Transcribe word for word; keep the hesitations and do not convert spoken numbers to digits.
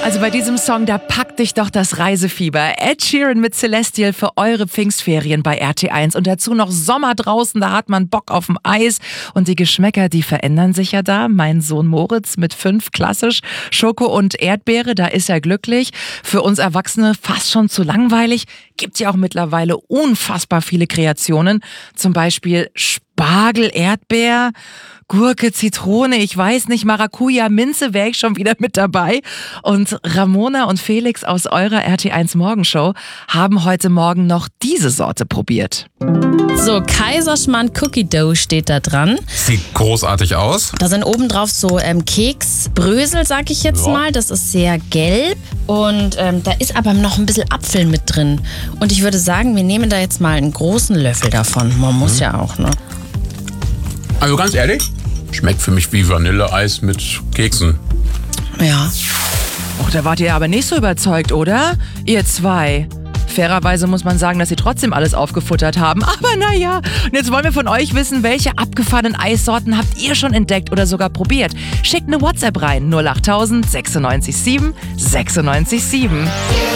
Also bei diesem Song, da packt dich doch das Reisefieber. Ed Sheeran mit Celestial für eure Pfingstferien bei R T eins. Und dazu noch Sommer draußen, da hat man Bock auf dem Eis. Und die Geschmäcker, die verändern sich ja da. Mein Sohn Moritz mit fünf, klassisch. Schoko und Erdbeere, da ist er glücklich. Für uns Erwachsene fast schon zu langweilig. Gibt ja auch mittlerweile unfassbar viele Kreationen. Zum Beispiel Spargel, Erdbeer, Gurke, Zitrone, ich weiß nicht, Maracuja, Minze wäre ich schon wieder mit dabei. Und Ramona und Felix aus eurer R T eins Morgenshow haben heute Morgen noch diese Sorte probiert. So, Kaiserschmarrn Cookie Dough steht da dran. Sieht großartig aus. Da sind obendrauf so ähm, Keksbrösel, sag ich jetzt Ja. mal. Das ist sehr gelb. Und ähm, da ist aber noch ein bisschen Apfel mit drin. Und ich würde sagen, wir nehmen da jetzt mal einen großen Löffel davon. Man muss mhm. ja auch, ne? Also ganz ehrlich, schmeckt für mich wie Vanilleeis mit Keksen. Ja. Oh, da wart ihr aber nicht so überzeugt, oder? Ihr zwei. Fairerweise muss man sagen, dass sie trotzdem alles aufgefuttert haben. Aber naja, und jetzt wollen wir von euch wissen, welche abgefahrenen Eissorten habt ihr schon entdeckt oder sogar probiert? Schickt eine WhatsApp rein, null acht tausend sechsundneunzig sieben sechsundneunzig sieben.